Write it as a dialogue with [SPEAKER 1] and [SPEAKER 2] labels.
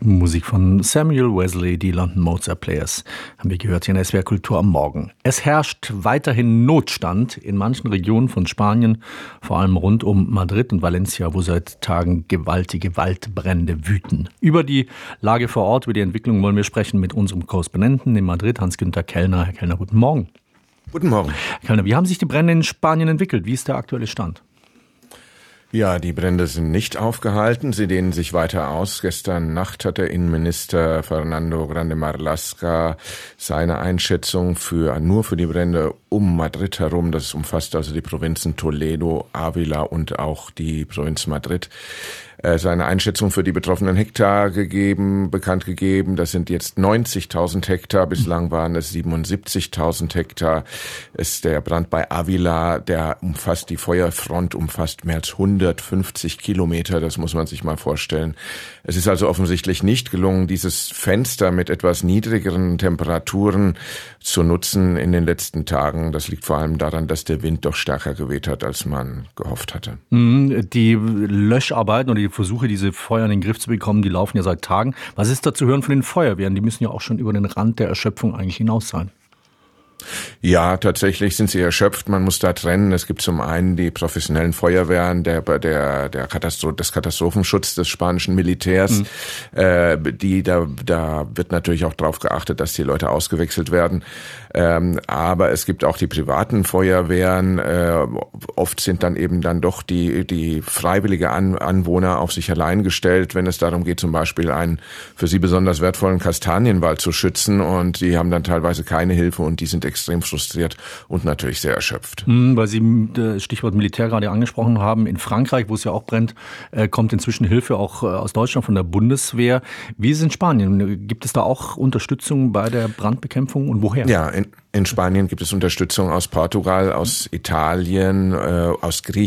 [SPEAKER 1] Musik von Samuel Wesley, die London Mozart Players, haben wir gehört hier in SWR Kultur am Morgen. Es herrscht weiterhin Notstand in manchen Regionen von Spanien, vor allem rund um Madrid und Valencia, wo seit Tagen gewaltige Waldbrände wüten. Über die Lage vor Ort, über die Entwicklung wollen wir sprechen mit unserem Korrespondenten in Madrid, Hans-Günther Kellner. Herr Kellner, guten Morgen.
[SPEAKER 2] Guten Morgen.
[SPEAKER 1] Herr Kellner, wie haben sich die Brände in Spanien entwickelt? Wie ist der aktuelle Stand?
[SPEAKER 2] Ja, die Brände sind nicht aufgehalten, sie dehnen sich weiter aus. Gestern Nacht hat der Innenminister Fernando Grande Marlaska seine Einschätzung nur für die Brände um Madrid herum, das umfasst also die Provinzen Toledo, Ávila und auch die Provinz Madrid, seine Einschätzung für die betroffenen Hektar bekannt gegeben. Das sind jetzt 90.000 Hektar, bislang waren es 77.000 Hektar. Ist der Brand bei Ávila, die Feuerfront umfasst mehr als 150 Kilometer, das muss man sich mal vorstellen. Es ist also offensichtlich nicht gelungen, dieses Fenster mit etwas niedrigeren Temperaturen zu nutzen in den letzten Tagen. Das liegt vor allem daran, dass der Wind doch stärker geweht hat, als man gehofft hatte.
[SPEAKER 1] Die Löscharbeiten oder die Versuche, diese Feuer in den Griff zu bekommen, die laufen ja seit Tagen. Was ist da zu hören von den Feuerwehren? Die müssen ja auch schon über den Rand der Erschöpfung eigentlich hinaus sein.
[SPEAKER 2] Ja, tatsächlich sind sie erschöpft. Man muss da trennen. Es gibt zum einen die professionellen Feuerwehren, des Katastrophenschutz des spanischen Militärs. Da wird natürlich auch darauf geachtet, dass die Leute ausgewechselt werden. Aber es gibt auch die privaten Feuerwehren. Oft sind dann doch die freiwillige Anwohner auf sich allein gestellt, wenn es darum geht, zum Beispiel einen für sie besonders wertvollen Kastanienwald zu schützen. Und die haben dann teilweise keine Hilfe und die sind extrem frustriert und natürlich sehr erschöpft.
[SPEAKER 1] Weil Sie das Stichwort Militär gerade angesprochen haben, in Frankreich, wo es ja auch brennt, kommt inzwischen Hilfe auch aus Deutschland von der Bundeswehr. Wie ist es in Spanien? Gibt es da auch Unterstützung bei der Brandbekämpfung und woher?
[SPEAKER 2] Ja, in Spanien gibt es Unterstützung aus Portugal, aus Italien, aus Griechenland.